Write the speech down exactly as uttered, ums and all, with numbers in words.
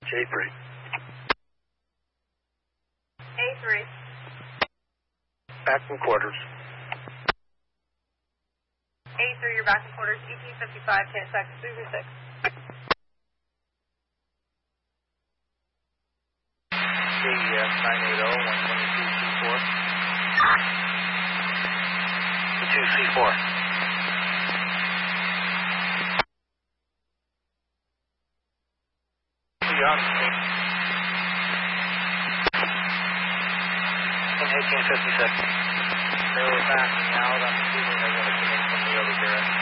A three. A three. Back in quarters. A three, you're back in quarters. E T fifty-five, ten seconds, three three six. K E S nine eight zero, one twenty-two C four. two C four. Beyond screen. In eighteen fifty-six. They were backing out. I'm assuming they're going to come in from the other direction.